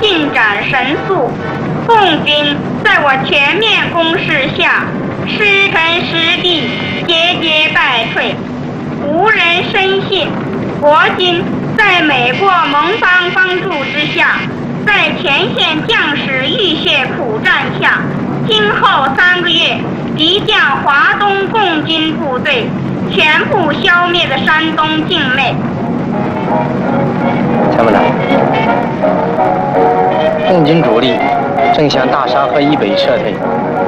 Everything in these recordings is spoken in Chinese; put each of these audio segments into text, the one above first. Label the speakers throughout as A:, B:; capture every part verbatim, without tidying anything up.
A: 进展神速，共军在我全面攻势下，失城失地，节节败退。无人深信，国军在美国盟邦帮助之下，在前线将士浴血苦战下，今后三个月即将华东共军部队全部消灭的山东境内。
B: 参谋长，共军主力正向大沙河以北撤退，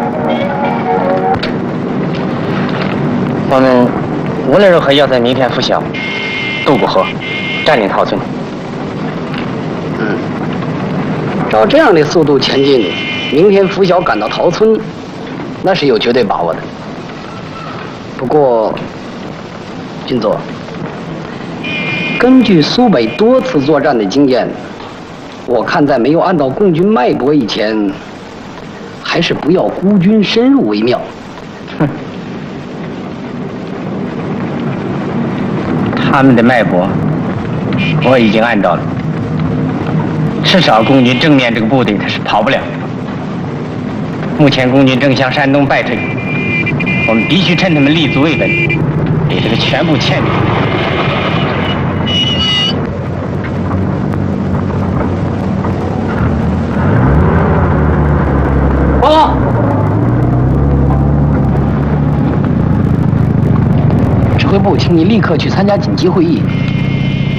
B: 我们无论如何要在明天拂晓渡过河，占领陶村。
C: 嗯，照这样的速度前进，明天拂晓赶到陶村，那是有绝对把握的。不过，军座，根据苏北多次作战的经验，我看在没有按到共军脉搏以前，还是不要孤军深入为妙。
B: 哼，他们的脉搏我已经按到了，至少共军正面这个部队他是跑不了。目前共军正向山东败退，我们必须趁他们立足未稳，给这个全部歼灭。
C: 报告，指挥部，请你立刻去参加紧急会议。